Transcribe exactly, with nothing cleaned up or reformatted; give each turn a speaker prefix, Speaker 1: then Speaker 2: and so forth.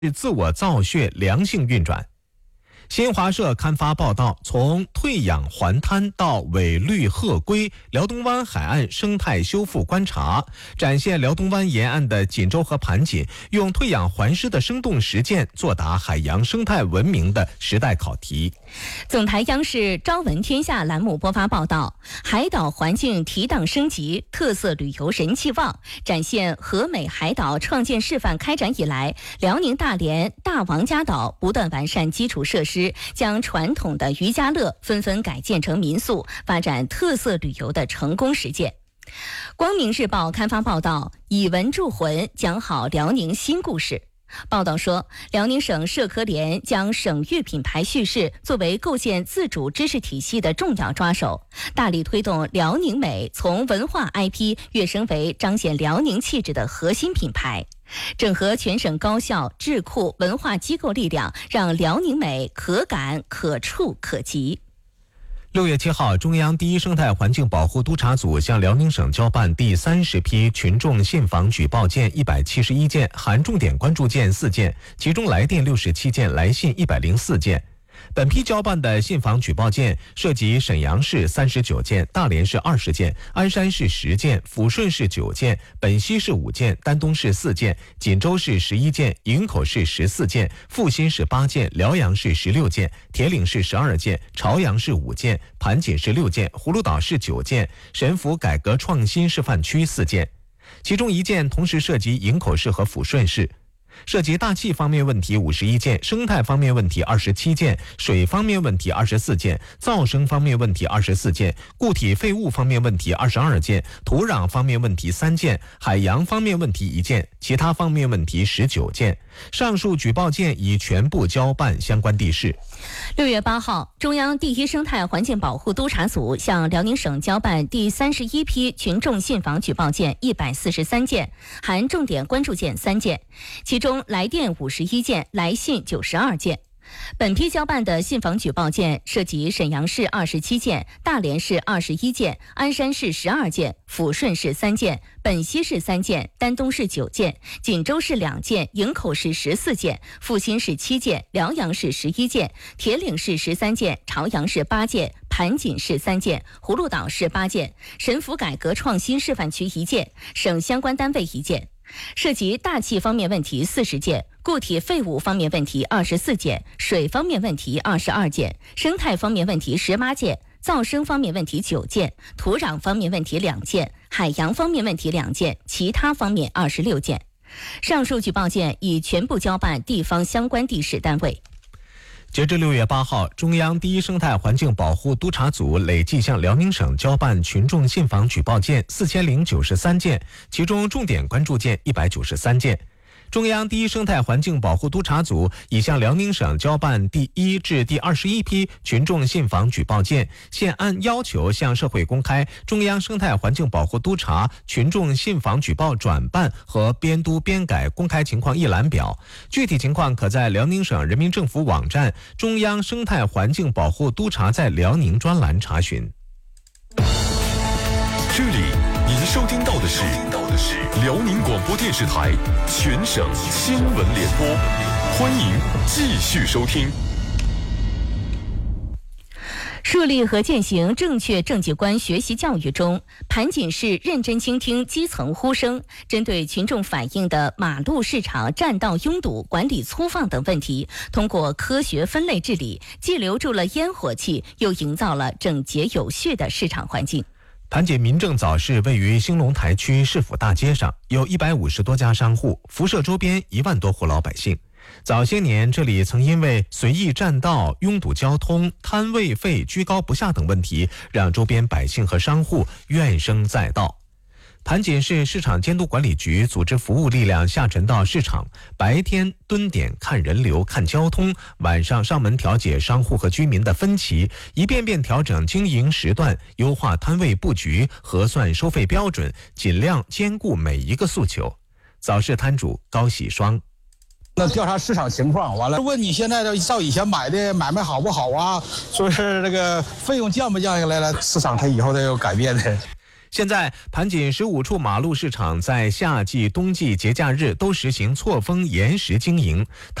Speaker 1: 是自我造血良性运转。新华社刊发报道，从退氧还滩到尾绿鹤归，辽东湾海岸生态修复观察，展现辽东湾沿岸的锦州和盘锦用退氧还湿的生动实践，作答海洋生态文明的时代考题。
Speaker 2: 总台央视朝闻天下栏目播发报道，海岛环境提档升级，特色旅游人气旺，展现和美海岛创建示范开展以来，辽宁大连大王家岛不断完善基础设施，将传统的渔家乐纷纷改建成民宿，发展特色旅游的成功实践。光明日报刊发报道，以文铸魂，讲好辽宁新故事。报道说，辽宁省社科联将省域品牌叙事作为构建自主知识体系的重要抓手，大力推动辽宁美从文化 I P 跃升为彰显辽宁气质的核心品牌，整合全省高校、智库、文化机构力量，让辽宁美可感、可触、可及。
Speaker 1: 六月七号，中央第一生态环境保护督察组向辽宁省交办第三十批群众信访举报件一百七十一件，含重点关注件四件，其中来电六十七件，来信一百零四件。本批交办的信访举报件涉及沈阳市三十九件，大连市二十件，鞍山市十件，抚顺市九件，本溪市五件，丹东市四件，锦州市十一件，营口市十四件，阜新市八件，辽阳市十六件，铁岭市十二件，朝阳市五件，盘锦市六件，葫芦岛市九件，神府改革创新示范区四件，其中一件同时涉及营口市和抚顺市。涉及大气方面问题五十一件，生态方面问题二十七件，水方面问题二十四件，噪声方面问题二十四件，固体废物方面问题二十二件，土壤方面问题三件，海洋方面问题一件，其他方面问题十九件。上述举报件已全部交办相关地市。
Speaker 2: 六月八号，中央第一生态环境保护督察组向辽宁省交办第三十一批群众信访举报件一百四十三件，含重点关注件三件，其中来电五十一件，来信九十二件。本批交办的信访举报件涉及沈阳市二十七件，大连市二十一件，鞍山市十二件，抚顺市三件，本溪市三件，丹东市九件，锦州市两件，营口市十四件，阜新市七件，辽阳市十一件，铁岭市十三件，朝阳市八件，盘锦市三件，葫芦岛市八件，神府改革创新示范区一件，省相关单位一件。涉及大气方面问题四十件，固体废物方面问题二十四件，水方面问题二十二件，生态方面问题十八件，噪声方面问题九件，土壤方面问题两件，海洋方面问题两件，其他方面二十六件。上述举报件已全部交办地方相关地市单位。
Speaker 1: 截至六月八号，中央第一生态环境保护督察组累计向辽宁省交办群众信访举报件四千零九十三件，其中重点关注件一百九十三件。中央第一生态环境保护督察组已向辽宁省交办第一至第二十一批群众信访举报件，现按要求向社会公开中央生态环境保护督察群众信访举报转办和编督编改公开情况一览表，具体情况可在辽宁省人民政府网站中央生态环境保护督察在辽宁专栏查询。
Speaker 3: 这里您收听到的是辽宁广播电视台全省新闻联播，欢迎继续收听。
Speaker 2: 树立和践行正确政绩观学习教育中，盘锦市认真倾听基层呼声，针对群众反映的马路、市场占道拥堵、管理粗放等问题，通过科学分类治理，既留住了烟火气，又营造了整洁有序的市场环境。
Speaker 1: 盘锦民政早市位于兴隆台区市府大街上，有一百五十多家商户，辐射周边一万多户老百姓。早些年，这里曾因为随意占道、拥堵交通、摊位费居高不下等问题，让周边百姓和商户怨声载道。盘锦市市场监督管理局组织服务力量下沉到市场，白天蹲点看人流、看交通，晚上上门调解商户和居民的分歧，一遍遍调整经营时段，优化摊位布局，核算收费标准，尽量兼顾每一个诉求。早市摊主高喜双。
Speaker 4: 那调查市场情况，完了问你现在的照以前买的买卖好不好啊？说是这个费用降不降下来了？市场它以后得有改变的。
Speaker 1: 现在盘锦十五处马路市场在夏季、冬季节假日都实行错峰延时经营。